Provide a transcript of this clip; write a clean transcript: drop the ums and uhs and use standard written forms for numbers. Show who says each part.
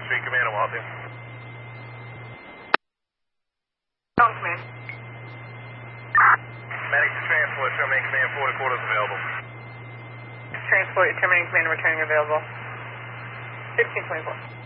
Speaker 1: Street Command, will help you.
Speaker 2: Command.
Speaker 1: Medic to transport, terminating command, 4 quarters available.
Speaker 2: Transport, terminating command, returning available. 1524.